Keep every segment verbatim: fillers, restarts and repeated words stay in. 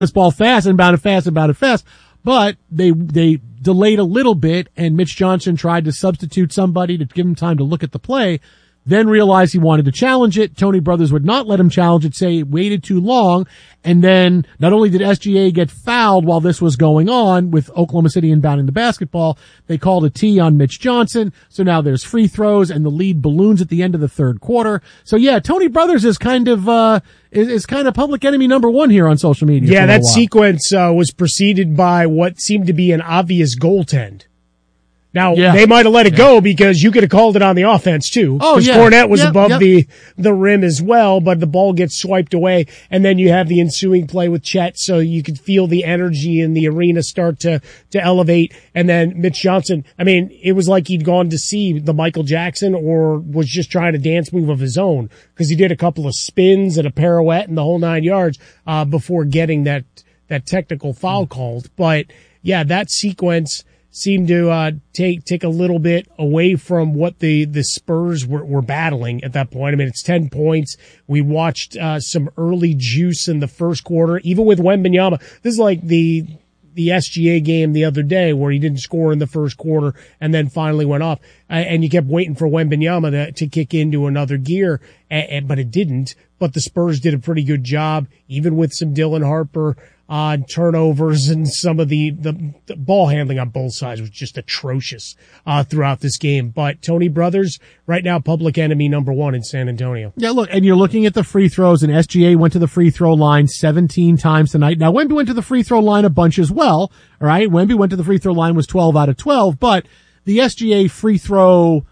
this ball fast and bound it fast and bound it fast. But they, they delayed a little bit, and Mitch Johnson tried to substitute somebody to give him time to look at the play, then realized he wanted to challenge it. Tony Brothers would not let him challenge it, say it waited too long. And then not only did S G A get fouled while this was going on with Oklahoma City inbounding the basketball, they called a T on Mitch Johnson. So now there's free throws and the lead balloons at the end of the third quarter. So yeah, Tony Brothers is kind of, uh, is, is kind of public enemy number one here on social media. Yeah, that sequence, uh, was preceded by what seemed to be an obvious goaltend. Now, yeah. they might have let it yeah. go because you could have called it on the offense too. Oh, because yeah. Fournette was yep, above yep. the, the rim as well, but the ball gets swiped away. And then you have the ensuing play with Chet. So you could feel the energy in the arena start to, to elevate. And then Mitch Johnson, I mean, it was like he'd gone to see the Michael Jackson or was just trying a dance move of his own because he did a couple of spins and a pirouette and the whole nine yards, uh, before getting that, that technical foul mm-hmm. called. But yeah, that sequence seemed to uh take take a little bit away from what the the Spurs were, were battling at that point. I mean, it's ten points. We watched uh some early juice in the first quarter, even with Wembanyama. This is like the the S G A game the other day where he didn't score in the first quarter and then finally went off. Uh, and you kept waiting for Wembanyama to, to kick into another gear, and, and, but it didn't. But the Spurs did a pretty good job, even with some Dylan Harper Uh, turnovers and some of the, the, the ball handling on both sides was just atrocious, uh, throughout this game. But Tony Brothers, right now, public enemy number one in San Antonio. Yeah, look, and you're looking at the free throws, and S G A went to the free throw line seventeen times tonight. Now, Wemby went to the free throw line a bunch as well, all right? Wemby went to the free throw line, was twelve out of twelve, but the S G A free throw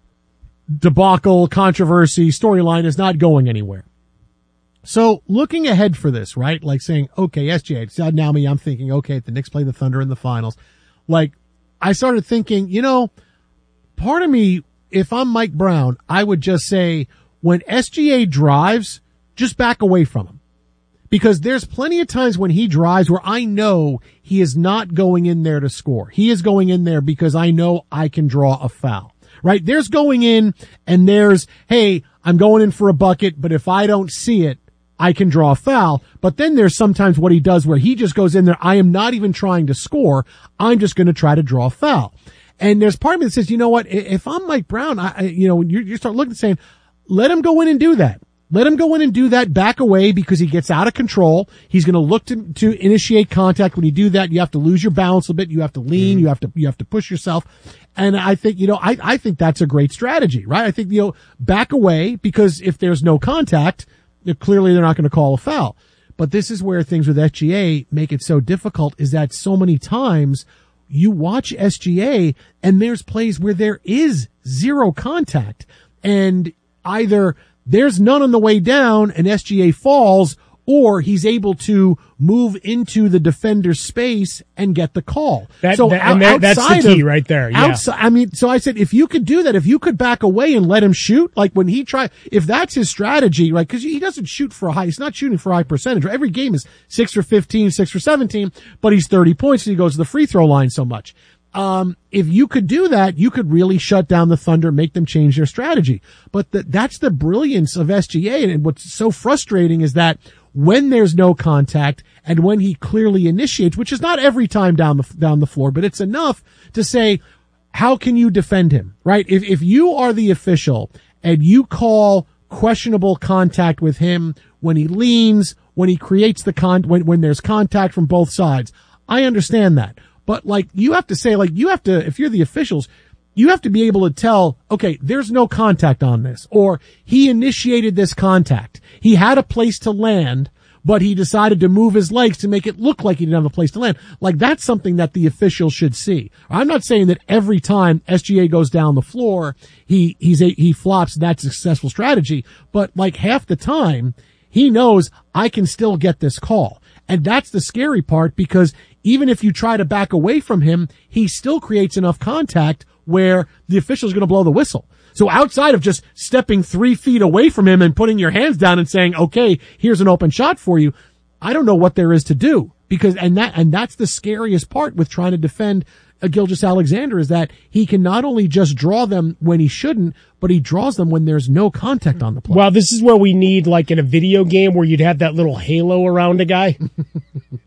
debacle, controversy, storyline is not going anywhere. So looking ahead for this, right? Like saying, okay, S G A, so now me, I'm thinking, okay, if the Knicks play the Thunder in the finals, like I started thinking, you know, part of me, if I'm Mike Brown, I would just say when S G A drives, just back away from him. Because there's plenty of times when he drives where I know he is not going in there to score. He is going in there because I know I can draw a foul, right? There's going in and there's, hey, I'm going in for a bucket, but if I don't see it, I can draw a foul. But then there's sometimes what he does where he just goes in there. I am not even trying to score. I'm just going to try to draw a foul. And there's part of me that says, you know what? If I'm Mike Brown, I, you know, you, you start looking and saying, let him go in and do that. Let him go in and do that, back away because he gets out of control. He's going to look to, to initiate contact. When you do that, you have to lose your balance a bit. You have to lean. Mm-hmm. You have to, you have to push yourself. And I think, you know, I, I think that's a great strategy, right? I think, you know, back away because if there's no contact, clearly they're not going to call a foul. But this is where things with S G A make it so difficult is that so many times you watch S G A and there's plays where there is zero contact and either there's none on the way down and S G A falls, or he's able to move into the defender's space and get the call. That, so that, and that, that's the key of, right there. Yeah. Outside, I mean, so I said, if you could do that, if you could back away and let him shoot, like when he try, if that's his strategy, right? Cause he doesn't shoot for a high, he's not shooting for a high percentage. Every game is six for fifteen, six for seventeen, but he's thirty points and he goes to the free throw line so much. Um, if you could do that, you could really shut down the Thunder, make them change their strategy. But the, that's the brilliance of S G A. And what's so frustrating is that when there's no contact and when he clearly initiates, which is not every time down the, down the floor, but it's enough to say, how can you defend him, right? If, if you are the official and you call questionable contact with him when he leans, when he creates the con, when, when there's contact from both sides, I understand that. But like, you have to say, like, you have to, if you're the officials, you have to be able to tell, okay, there's no contact on this, or he initiated this contact. He had a place to land, but he decided to move his legs to make it look like he didn't have a place to land. Like, that's something that the official should see. I'm not saying that every time S G A goes down the floor, he, he's a, he flops, that's a successful strategy. But like half the time, he knows I can still get this call. And that's the scary part, because even if you try to back away from him, he still creates enough contact where the official is going to blow the whistle. So outside of just stepping three feet away from him and putting your hands down and saying, okay, here's an open shot for you, I don't know what there is to do. Because, and that, and that's the scariest part with trying to defend uh, Gilgeous-Alexander is that he can not only just draw them when he shouldn't, but he draws them when there's no contact on the play. Well, this is where we need, like in a video game where you'd have that little halo around a guy.